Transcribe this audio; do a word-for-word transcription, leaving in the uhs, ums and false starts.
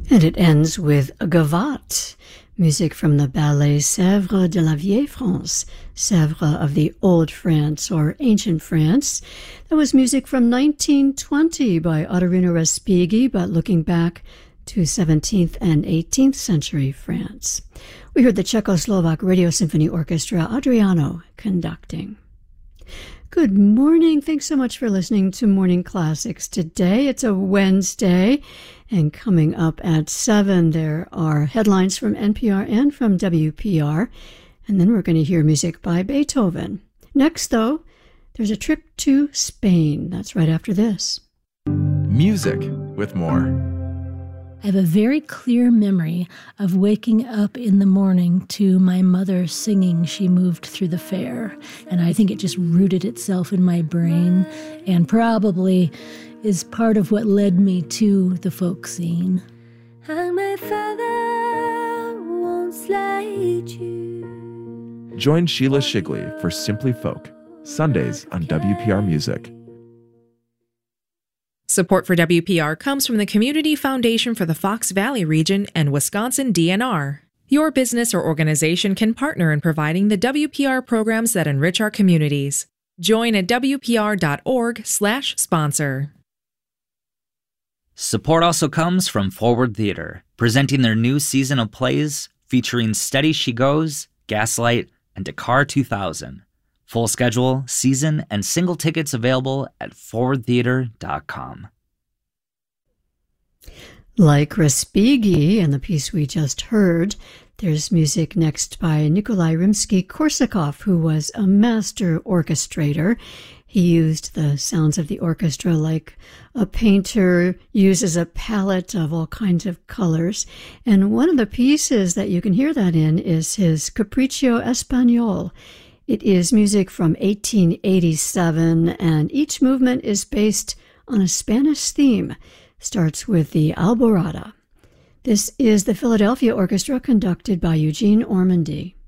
And it ends with Gavotte, music from the ballet Sèvres de la Vieille France, Sèvres of the Old France or Ancient France. That was music from nineteen twenty by Ottorino Respighi, but looking back to seventeenth and eighteenth century France. We heard the Czechoslovak Radio Symphony Orchestra, Adriano, conducting. Good morning. Thanks so much for listening to Morning Classics today. It's a Wednesday, and coming up at seven, there are headlines from N P R and from W P R, and then we're going to hear music by Beethoven. Next, though, there's a trip to Spain. That's right after this. Music with more. I have a very clear memory of waking up in the morning to my mother singing She Moved Through the Fair, and I think it just rooted itself in my brain and probably is part of what led me to the folk scene. And my father won't slide you. Join Sheila Shigley for Simply Folk, Sundays on W P R Music. Support for W P R comes from the Community Foundation for the Fox Valley region and Wisconsin D N R. Your business or organization can partner in providing the W P R programs that enrich our communities. Join at W P R dot org slash sponsor. Support also comes from Forward Theater, presenting their new season of plays featuring Steady She Goes, Gaslight, and Dakar two thousand. Full schedule, season, and single tickets available at forward theater dot com. Like Respighi and the piece we just heard, there's music next by Nikolai Rimsky-Korsakov, who was a master orchestrator. He used the sounds of the orchestra like a painter uses a palette of all kinds of colors. And one of the pieces that you can hear that in is his Capriccio Espagnol. It is music from eighteen eighty-seven, and each movement is based on a Spanish theme. Starts with the Alborada. This is the Philadelphia Orchestra conducted by Eugene Ormandy.